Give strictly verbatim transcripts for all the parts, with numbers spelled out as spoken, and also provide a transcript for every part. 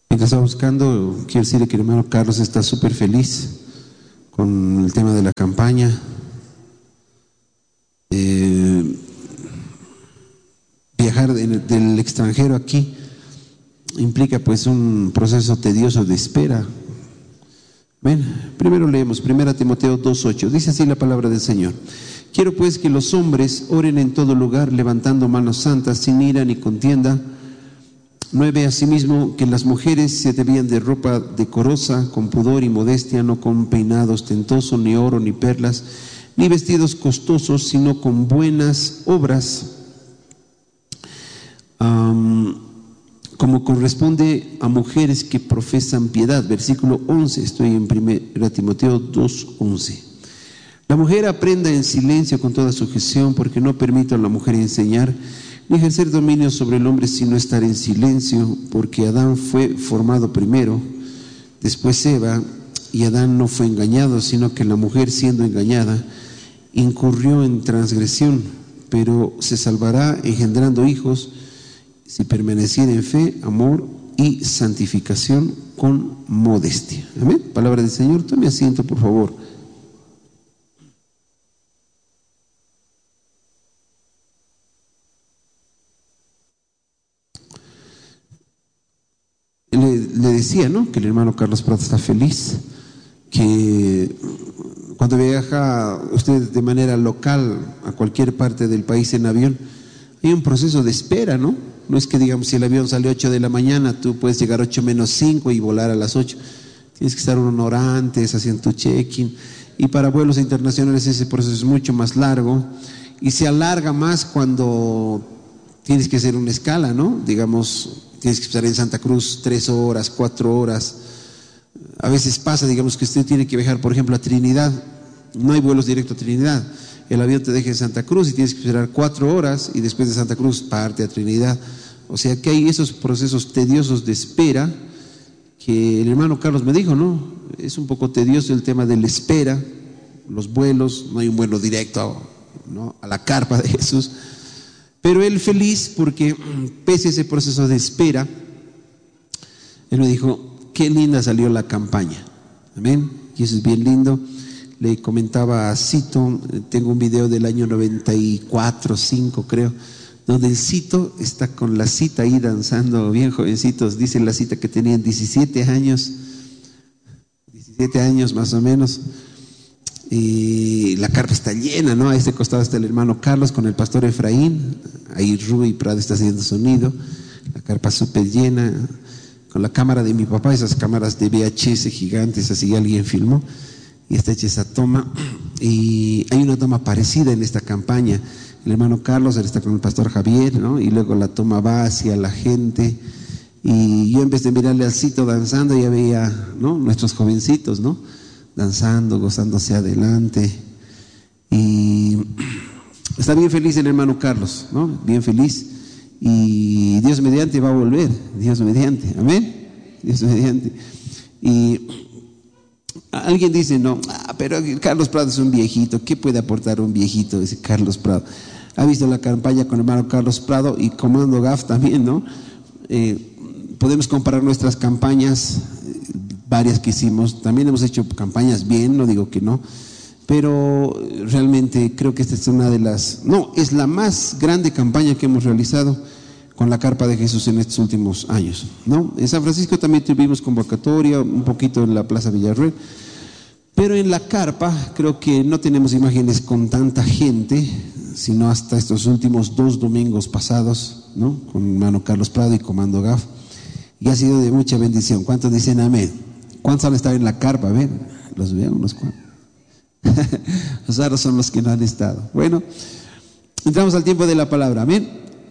Mientras estaba buscando, quiero decirle que el hermano Carlos está súper feliz con el tema de la campaña. Eh, viajar de, del extranjero aquí implica pues un proceso tedioso de espera. Ven, primero leemos primera Timoteo dos ocho. Dice así la palabra del Señor: quiero pues que los hombres oren en todo lugar, levantando manos santas, sin ira ni contienda. nueve. Asimismo, que las mujeres se debían de ropa decorosa, con pudor y modestia, no con peinado ostentoso, ni oro, ni perlas, ni vestidos costosos, sino con buenas obras, um, como corresponde a mujeres que profesan piedad. Versículo once, estoy en primera Timoteo dos once. La mujer aprenda en silencio con toda sujeción, porque no permito a la mujer enseñar ni ejercer dominio sobre el hombre, sino estar en silencio, porque Adán fue formado primero, después Eva, y Adán no fue engañado, sino que la mujer, siendo engañada, incurrió en transgresión, pero se salvará engendrando hijos, si permaneciera en fe, amor y santificación con modestia. Amén. Palabra del Señor. Tome asiento, por favor. Le, le decía, ¿no?, que el hermano Carlos Prado está feliz, que cuando viaja usted de manera local a cualquier parte del país en avión, hay un proceso de espera, ¿no? No es que, digamos, si el avión sale ocho de la mañana, tú puedes llegar ocho menos cinco y volar a las ocho. Tienes que estar una hora antes haciendo tu check-in. Y para vuelos internacionales ese proceso es mucho más largo y se alarga más cuando tienes que hacer una escala, ¿no? Digamos, tienes que estar en Santa Cruz tres horas, cuatro horas. A veces pasa, digamos, que usted tiene que viajar, por ejemplo, a Trinidad. No hay vuelos directos a Trinidad. El avión te deja en Santa Cruz y tienes que esperar cuatro horas y después de Santa Cruz parte a Trinidad. O sea que hay esos procesos tediosos de espera que el hermano Carlos me dijo, ¿no? Es un poco tedioso el tema de la espera, los vuelos, no hay un vuelo directo, ¿no?, a la carpa de Jesús. Pero él feliz porque pese a ese proceso de espera, él me dijo, qué linda salió la campaña. Amén. Y eso es bien lindo. Le comentaba a Cito, tengo un video del año noventa y cuatro, cinco creo, donde el Cito está con la Cita ahí danzando, bien jovencitos. Dice la Cita que tenían diecisiete años, diecisiete años más o menos, y la carpa está llena, ¿no? A este costado está el hermano Carlos con el pastor Efraín, ahí Rubí Prado está haciendo sonido, la carpa súper llena, con la cámara de mi papá, esas cámaras de V H S gigantes, así alguien filmó, y está hecha esa toma, y hay una toma parecida en esta campaña. El hermano Carlos, él está con el pastor Javier, ¿no? Y luego la toma va hacia la gente, y yo en vez de mirarle al Cito danzando, ya veía, ¿no?, nuestros jovencitos, ¿no?, danzando, gozándose adelante. Y está bien feliz el hermano Carlos, ¿no?, bien feliz, y Dios mediante va a volver, Dios mediante, amén, Dios mediante. Y alguien dice, no, ah, pero Carlos Prado es un viejito, ¿qué puede aportar un viejito? Dice Carlos Prado. Ha visto la campaña con el hermano Carlos Prado y Comando G A F también, ¿no? Eh, podemos comparar nuestras campañas, varias que hicimos, también hemos hecho campañas bien, no digo que no, pero realmente creo que esta es una de las, no, es la más grande campaña que hemos realizado con la carpa de Jesús en estos últimos años, ¿no? En San Francisco también tuvimos convocatoria, un poquito en la Plaza Villarruel, pero en la carpa creo que no tenemos imágenes con tanta gente, sino hasta estos últimos dos domingos pasados, ¿no?, con hermano Carlos Prado y Comando G A F, y ha sido de mucha bendición. ¿Cuántos dicen amén? ¿Cuántos han estado en la carpa? A ver, los veo unos cuantos. Los raros son los que no han estado. Bueno, entramos al tiempo de la palabra, amén.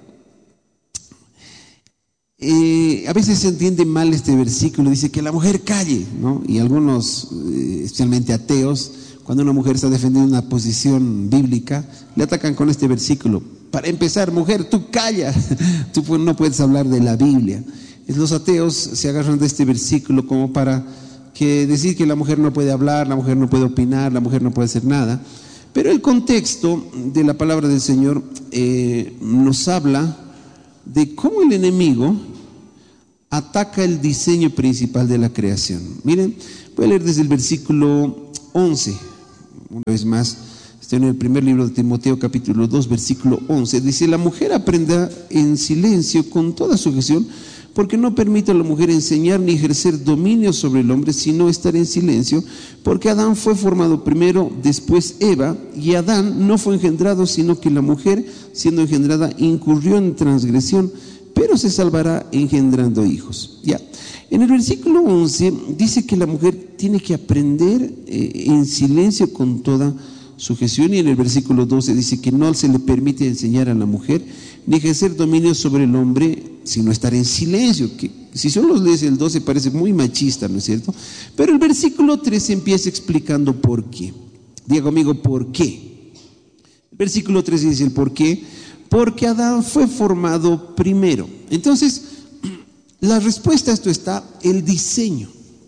Eh, a veces se entiende mal este versículo, dice que la mujer calle, ¿no? Y algunos, eh, especialmente ateos, cuando una mujer está defendiendo una posición bíblica, le atacan con este versículo. Para empezar, mujer, tú calla, tú no puedes hablar de la Biblia. Los ateos se agarran de este versículo como para que decir que la mujer no puede hablar, la mujer no puede opinar, la mujer no puede hacer nada. Pero el contexto de la palabra del Señor eh, nos habla de cómo el enemigo ataca el diseño principal de la creación. Miren, voy a leer desde el versículo once, una vez más. Estoy en el primer libro de Timoteo, capítulo dos, versículo once. Dice: la mujer aprenda en silencio con toda sujeción, porque no permite a la mujer enseñar ni ejercer dominio sobre el hombre, sino estar en silencio, porque Adán fue formado primero, después Eva, y Adán no fue engendrado, sino que la mujer, siendo engendrada, incurrió en transgresión, pero se salvará engendrando hijos. Ya. En el versículo once dice que la mujer tiene que aprender eh, en silencio con toda sujeción, y en el versículo doce dice que no se le permite enseñar a la mujer ni ejercer dominio sobre el hombre, sino estar en silencio. Que si solo lees el doce parece muy machista, ¿no es cierto? Pero el versículo trece empieza explicando por qué. Diga conmigo, ¿por qué? El versículo trece dice el por qué. Porque Adán fue formado primero. Entonces, la respuesta a esto está el diseño.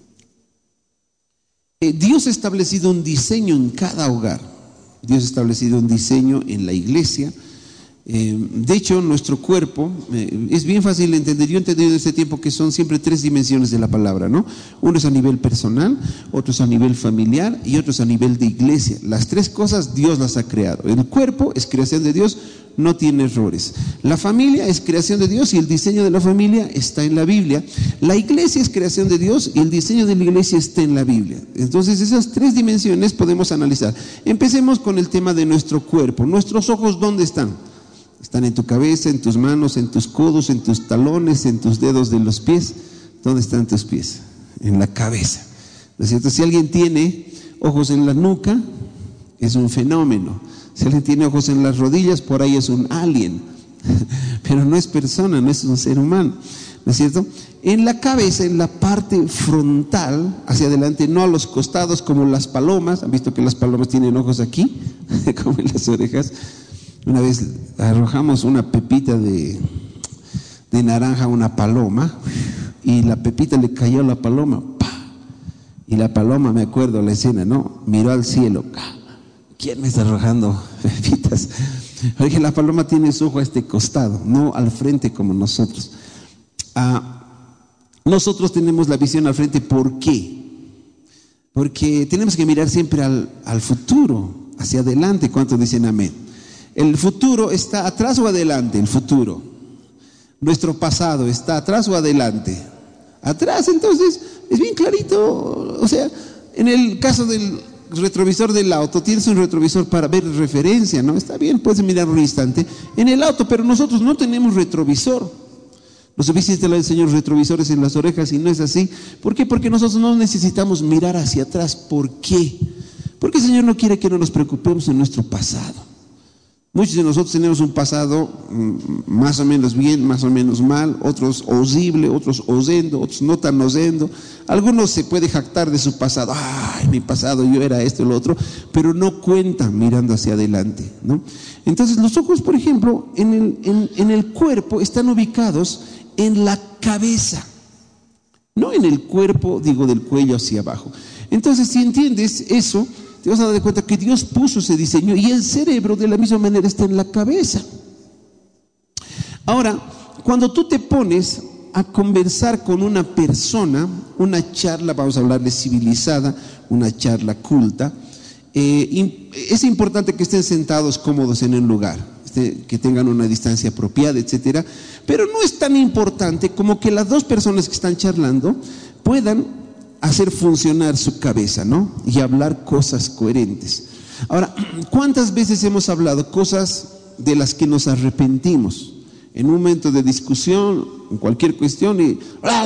Eh, Dios ha establecido un diseño en cada hogar. Dios ha establecido un diseño en la iglesia. Eh, de hecho, nuestro cuerpo eh, es bien fácil de entender. Yo he entendido en este tiempo que son siempre tres dimensiones de la palabra, ¿no? Uno es a nivel personal, otro es a nivel familiar y otro es a nivel de iglesia. Las tres cosas Dios las ha creado. El cuerpo es creación de Dios, no tiene errores. La familia es creación de Dios y el diseño de la familia está en la Biblia. La iglesia es creación de Dios y el diseño de la iglesia está en la Biblia. Entonces, esas tres dimensiones podemos analizar. Empecemos con el tema de nuestro cuerpo. Nuestros ojos, ¿dónde están? Están en tu cabeza, en tus manos, en tus codos, en tus talones, en tus dedos de los pies. ¿Dónde están tus pies? En la cabeza. ¿No es cierto? Si alguien tiene ojos en la nuca, es un fenómeno. Si alguien tiene ojos en las rodillas, por ahí es un alien. Pero no es persona, no es un ser humano. ¿No es cierto? En la cabeza, en la parte frontal, hacia adelante, no a los costados como las palomas. ¿Han visto que las palomas tienen ojos aquí? Como en las orejas. Una vez arrojamos una pepita de, de naranja a una paloma y la pepita le cayó a la paloma. ¡Pah! Y la paloma, me acuerdo la escena, ¿no? Miró al cielo. ¿Quién me está arrojando pepitas? Oye, la paloma tiene su ojo a este costado, no al frente como nosotros. Ah, nosotros tenemos la visión al frente. ¿Por qué? Porque tenemos que mirar siempre al, al futuro, hacia adelante. ¿Cuántos dicen amén? El futuro está atrás o adelante, el futuro. Nuestro pasado está atrás o adelante. Atrás, entonces, es bien clarito. O sea, en el caso del retrovisor del auto, tienes un retrovisor para ver referencia, ¿no? Está bien, puedes mirar un instante en el auto, pero nosotros no tenemos retrovisor. Los oficiales del Señor retrovisores en las orejas y no es así. ¿Por qué? Porque nosotros no necesitamos mirar hacia atrás. ¿Por qué? Porque el Señor no quiere que no nos preocupemos en nuestro pasado. Muchos de nosotros tenemos un pasado más o menos bien, más o menos mal, otros horrible, otros osendo, otros no tan osendo. Algunos se puede jactar de su pasado. Ay, mi pasado, yo era esto y lo otro, pero no cuentan mirando hacia adelante, ¿no? Entonces los ojos, por ejemplo, en el, en, en el cuerpo están ubicados en la cabeza, no en el cuerpo, digo, del cuello hacia abajo. Entonces, si entiendes eso, te vas a dar cuenta que Dios puso ese diseño y el cerebro de la misma manera está en la cabeza. Ahora, cuando tú te pones a conversar con una persona, una charla, vamos a hablar de civilizada, una charla culta, eh, es importante que estén sentados cómodos en un lugar, este, que tengan una distancia apropiada, etcétera. Pero no es tan importante como que las dos personas que están charlando puedan hacer funcionar su cabeza, ¿no? Y hablar cosas coherentes. Ahora, ¿cuántas veces hemos hablado cosas de las que nos arrepentimos? En un momento de discusión, en cualquier cuestión, y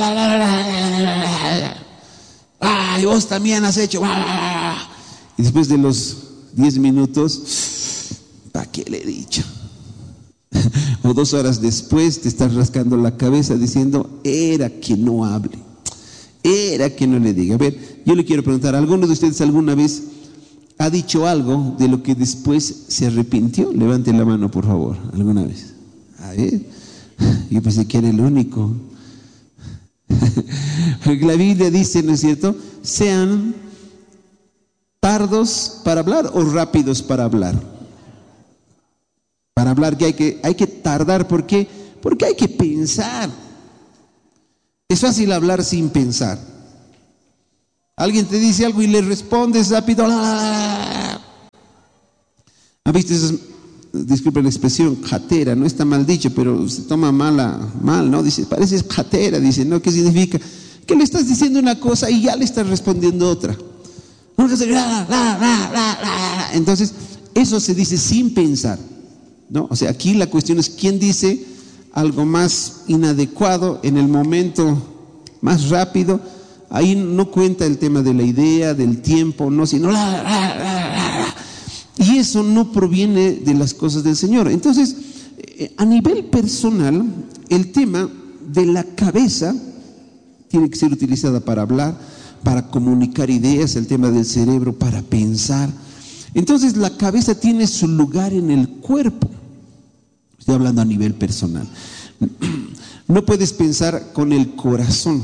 ¡ay, vos también has hecho! Y después de los diez minutos, ¿para qué le he dicho? O dos horas después te estás rascando la cabeza diciendo, era que no hable. Era que no le diga. A ver, yo le quiero preguntar, ¿alguno de ustedes alguna vez ha dicho algo de lo que después se arrepintió? Levante la mano, por favor, alguna vez. A ver, yo pensé que era el único. La Biblia dice, ¿no es cierto? Sean tardos para hablar o rápidos para hablar. Para hablar que hay que, hay que tardar, ¿por qué? Porque hay que pensar. Es fácil hablar sin pensar. Alguien te dice algo y le respondes rápido. ¿Ha visto esas? Disculpe la expresión, jatera, no está mal dicho, pero se toma mala, mal, ¿no? Dice, pareces jatera, dice, ¿no? ¿Qué significa? Que le estás diciendo una cosa y ya le estás respondiendo otra. Entonces, eso se dice sin pensar, ¿no? O sea, aquí la cuestión es quién dice algo más inadecuado en el momento más rápido. Ahí no cuenta el tema de la idea, del tiempo, no, sino la, la, la, la. Y eso no proviene de las cosas del Señor. Entonces, a nivel personal, el tema de la cabeza tiene que ser utilizada para hablar, para comunicar ideas, el tema del cerebro para pensar. Entonces, la cabeza tiene su lugar en el cuerpo. Estoy hablando a nivel personal. No puedes pensar con el corazón.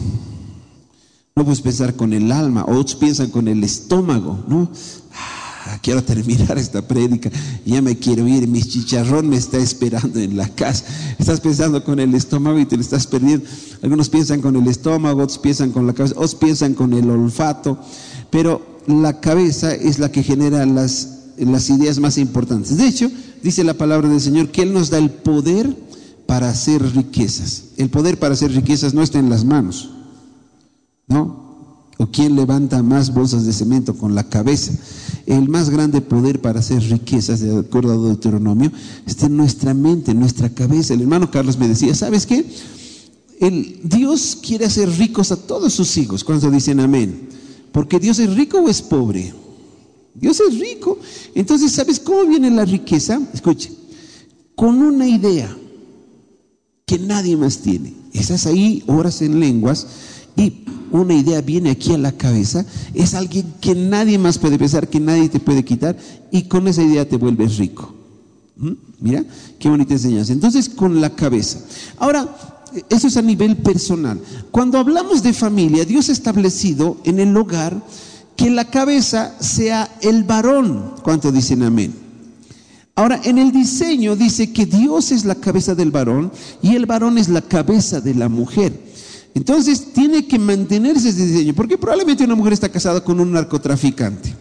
No puedes pensar con el alma. Otros piensan con el estómago, ¿no? Ah, quiero terminar esta prédica, ya me quiero ir, mi chicharrón me está esperando en la casa. Estás pensando con el estómago y te lo estás perdiendo. Algunos piensan con el estómago, otros piensan con la cabeza, otros piensan con el olfato, pero la cabeza es la que genera las, las ideas más importantes. De hecho, dice la palabra del Señor que Él nos da el poder para hacer riquezas. El poder para hacer riquezas no está en las manos, ¿no? ¿O quién levanta más bolsas de cemento con la cabeza? El más grande poder para hacer riquezas, de acuerdo a Deuteronomio, está en nuestra mente, en nuestra cabeza. El hermano Carlos me decía, ¿sabes qué? El Dios quiere hacer ricos a todos sus hijos. ¿Cuántos dicen amén? Porque Dios es rico o es pobre. Dios es rico. Entonces, ¿sabes cómo viene la riqueza? Escuche, con una idea que nadie más tiene. Estás ahí, oras en lenguas, y una idea viene aquí a la cabeza. Es alguien que nadie más puede pensar, que nadie te puede quitar, y con esa idea te vuelves rico. ¿Mm? Mira, qué bonita enseñanza. Entonces, con la cabeza. Ahora, eso es a nivel personal. Cuando hablamos de familia, Dios ha establecido en el hogar que la cabeza sea el varón. ¿Cuántos dicen amén? Ahora, en el diseño dice que Dios es la cabeza del varón y el varón es la cabeza de la mujer. Entonces tiene que mantenerse ese diseño, porque probablemente una mujer está casada con un narcotraficante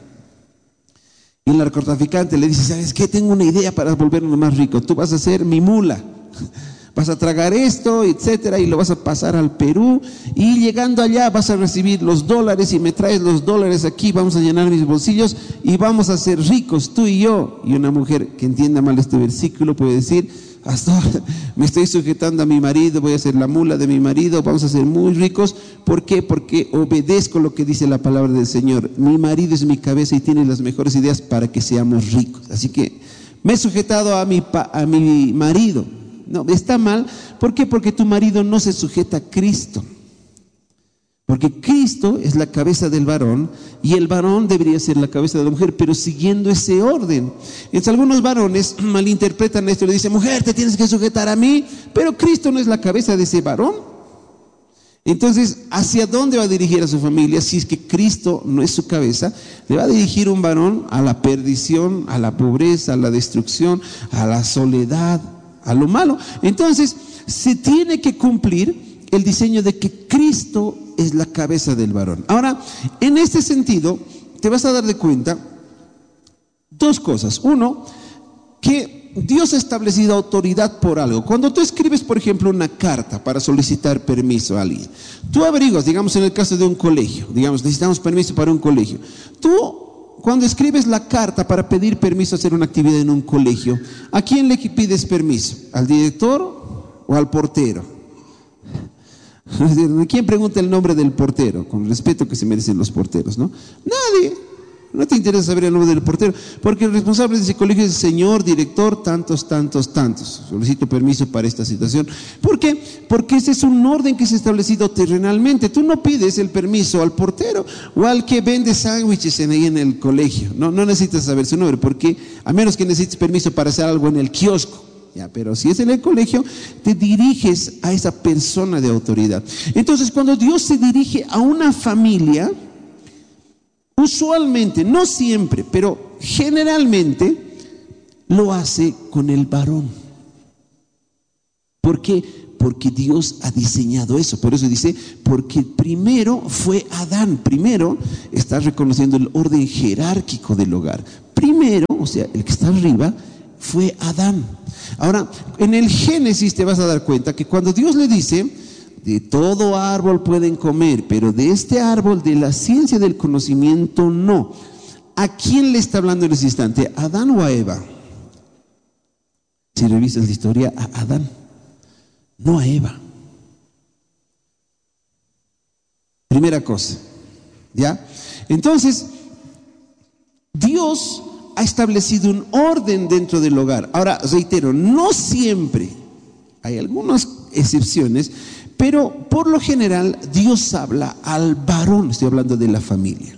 y el narcotraficante le dice, ¿sabes qué? Tengo una idea para volvernos más ricos. Tú vas a ser mi mula, vas a tragar esto, etcétera, y lo vas a pasar al Perú, y llegando allá vas a recibir los dólares y me traes los dólares aquí, vamos a llenar mis bolsillos y vamos a ser ricos, tú y yo. Y una mujer que entienda mal este versículo puede decir, hasta ahora me estoy sujetando a mi marido, voy a ser la mula de mi marido, vamos a ser muy ricos. ¿Por qué? Porque obedezco lo que dice la palabra del Señor. Mi marido es mi cabeza y tiene las mejores ideas para que seamos ricos. Así que me he sujetado a mi, pa, a mi marido. No, está mal. ¿Por qué? Porque tu marido no se sujeta a Cristo. Porque Cristo es la cabeza del varón y el varón debería ser la cabeza de la mujer, pero siguiendo ese orden. Entonces algunos varones malinterpretan esto y le dicen, mujer, te tienes que sujetar a mí, pero Cristo no es la cabeza de ese varón. Entonces, ¿hacia dónde va a dirigir a su familia? Si es que Cristo no es su cabeza, le va a dirigir un varón a la perdición, a la pobreza, a la destrucción, a la soledad, a lo malo. Entonces, se tiene que cumplir el diseño de que Cristo es la cabeza del varón. Ahora, en este sentido, te vas a dar de cuenta dos cosas. Uno, que Dios ha establecido autoridad por algo. Cuando tú escribes, por ejemplo, una carta para solicitar permiso a alguien, tú averiguas, digamos en el caso de un colegio, digamos, necesitamos permiso para un colegio. Tú, cuando escribes la carta para pedir permiso a hacer una actividad en un colegio, ¿a quién le pides permiso? ¿Al director o al portero? ¿Quién pregunta el nombre del portero? Con el respeto que se merecen los porteros, ¿no? Nadie. No te interesa saber el nombre del portero, porque el responsable de ese colegio es el señor director, tantos, tantos, tantos. Solicito permiso para esta situación. ¿Por qué? Porque ese es un orden que se ha establecido terrenalmente. Tú no pides el permiso al portero o al que vende sándwiches ahí en el colegio. No, no necesitas saber su nombre, porque a menos que necesites permiso para hacer algo en el kiosco. Ya, pero si es en el colegio, te diriges a esa persona de autoridad. Entonces, cuando Dios se dirige a una familia, usualmente, no siempre, pero generalmente, lo hace con el varón. ¿Por qué? Porque Dios ha diseñado eso. Por eso dice, porque primero fue Adán. Primero está reconociendo el orden jerárquico del hogar. Primero, o sea, el que está arriba, fue Adán. Ahora, en el Génesis te vas a dar cuenta que cuando Dios le dice, de todo árbol pueden comer, pero de este árbol de la ciencia del conocimiento no. ¿A quién le está hablando en ese instante? ¿A Adán o a Eva? Si revisas la historia, a Adán, no a Eva. Primera cosa, ¿ya? Entonces, Dios ha establecido un orden dentro del hogar. Ahora, reitero, no siempre, hay algunas excepciones, pero por lo general Dios habla al varón, estoy hablando de la familia.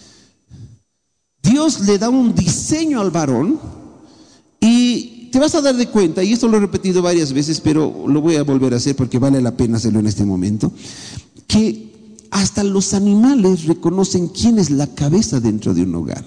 Dios le da un diseño al varón y te vas a dar de cuenta, y esto lo he repetido varias veces, pero lo voy a volver a hacer porque vale la pena hacerlo en este momento, que hasta los animales reconocen quién es la cabeza dentro de un hogar.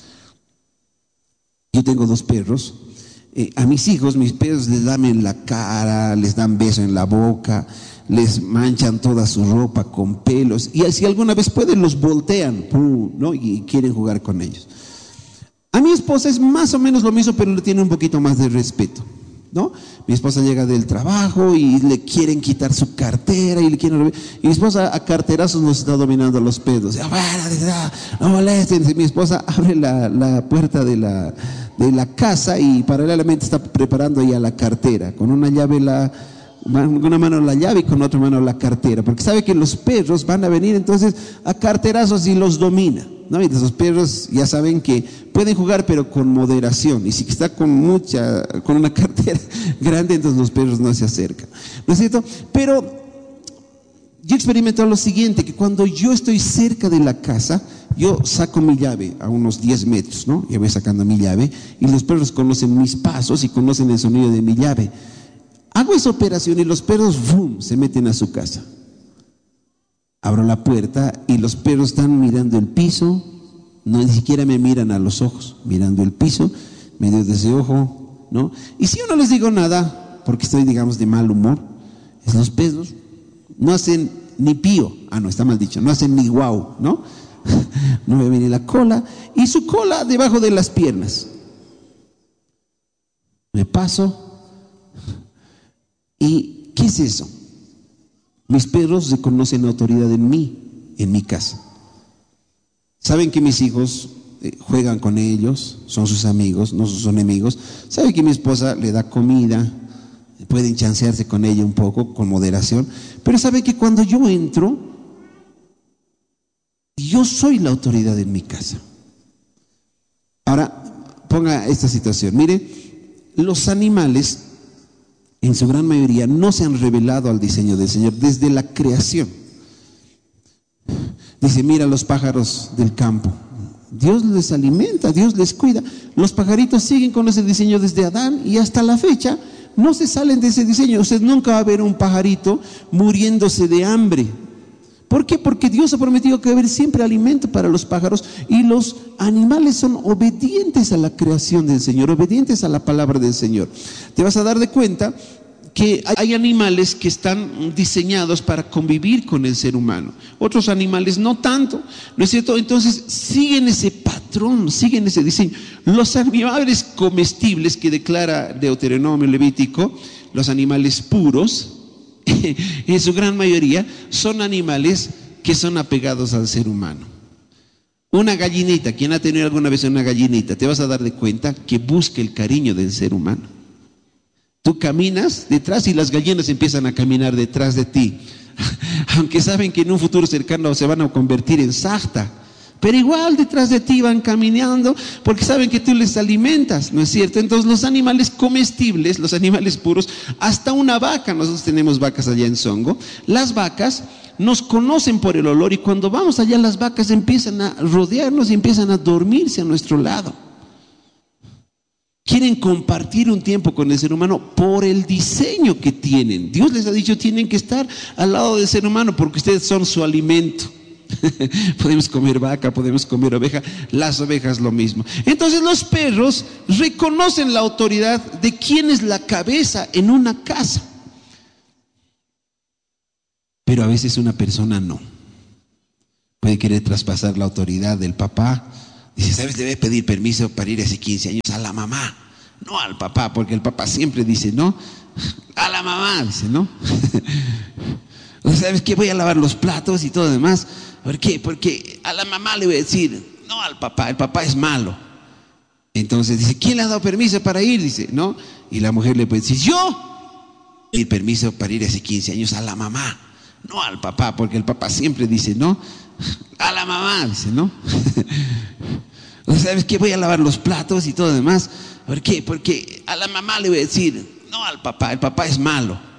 Yo tengo dos perros. Eh, a mis hijos, mis perros les dan en la cara, les dan beso en la boca, les manchan toda su ropa con pelos, y si alguna vez pueden los voltean, ¡pum!, ¿no? Y quieren jugar con ellos. A mi esposa es más o menos lo mismo, pero le tiene un poquito más de respeto, ¿no? Mi esposa llega del trabajo y le quieren quitar su cartera y le quieren, y mi esposa a carterazos nos está dominando los pedos. No molesten. Mi esposa abre la, la puerta de la, de la casa y paralelamente está preparando ya la cartera, con una llave la con una mano la llave y con otra mano la cartera, porque sabe que los perros van a venir entonces a carterazos y los domina, ¿no? Y esos perros ya saben que pueden jugar, pero con moderación, y si está con mucha, con una cartera grande, entonces los perros no se acercan, ¿no es cierto? Pero yo he experimentado lo siguiente, que cuando yo estoy cerca de la casa, yo saco mi llave a unos diez metros, ¿no? Yo voy sacando mi llave y los perros conocen mis pasos y conocen el sonido de mi llave. Hago esa operación y los perros ¡boom!, se meten a su casa. Abro la puerta y los perros están mirando el piso, no ni siquiera me miran a los ojos, mirando el piso, medio de ese ojo, ¿no? Y si yo no les digo nada, porque estoy, digamos, de mal humor, es los perros no hacen ni pío, ah, no, está mal dicho, no hacen ni guau, ¿no? No me viene la cola, y su cola debajo de las piernas. Me paso. ¿Y qué es eso? Mis perros reconocen autoridad en mí, en mi casa. Saben que mis hijos eh, juegan con ellos, son sus amigos, no sus enemigos. Saben que mi esposa le da comida, pueden chancearse con ella un poco, con moderación. Pero saben que cuando yo entro, yo soy la autoridad en mi casa. Ahora, ponga esta situación. Mire, los animales, en su gran mayoría, no se han revelado al diseño del Señor desde la creación. Dice, mira los pájaros del campo. Dios les alimenta, Dios les cuida. Los pajaritos siguen con ese diseño desde Adán y hasta la fecha no se salen de ese diseño. Usted nunca va a ver un pajarito muriéndose de hambre. ¿Por qué? Porque Dios ha prometido que va a haber siempre alimento para los pájaros, y los animales son obedientes a la creación del Señor, obedientes a la palabra del Señor. Te vas a dar de cuenta que hay animales que están diseñados para convivir con el ser humano, otros animales no tanto, ¿no es cierto? Entonces siguen ese patrón, siguen ese diseño. Los animales comestibles que declara Deuteronomio Levítico, los animales puros, en su gran mayoría son animales que son apegados al ser humano. Una gallinita, ¿quién ha tenido alguna vez una gallinita? Te vas a dar de cuenta que busca el cariño del ser humano. Tú caminas detrás y las gallinas empiezan a caminar detrás de ti, aunque saben que en un futuro cercano se van a convertir en sarta, pero igual detrás de ti van caminando porque saben que tú les alimentas, ¿no es cierto? Entonces los animales comestibles, los animales puros, hasta una vaca, nosotros tenemos vacas allá en Songo, las vacas nos conocen por el olor, y cuando vamos allá las vacas empiezan a rodearnos y empiezan a dormirse a nuestro lado. Quieren compartir un tiempo con el ser humano por el diseño que tienen. Dios les ha dicho, tienen que estar al lado del ser humano porque ustedes son su alimento. Podemos comer vaca, podemos comer oveja, las ovejas lo mismo. Entonces los perros reconocen la autoridad de quién es la cabeza en una casa. Pero a veces una persona no. Puede querer traspasar la autoridad del papá. Dice, ¿sabes? Debe pedir permiso para ir hace quince años a la mamá, no al papá, porque el papá siempre dice, no, a la mamá, dice, ¿no? O ¿sabes qué? Voy a lavar los platos y todo lo demás. ¿Por qué? Porque a la mamá le voy a decir, no al papá, el papá es malo. Entonces dice, ¿quién le ha dado permiso para ir? Dice, ¿no? Y la mujer le puede decir, yo. Pedir permiso para ir hace quince años a la mamá, no al papá, porque el papá siempre dice, no, a la mamá, dice, ¿no? O ¿sabes qué? Voy a lavar los platos y todo lo demás. ¿Por qué? Porque a la mamá le voy a decir, no al papá, el papá es malo.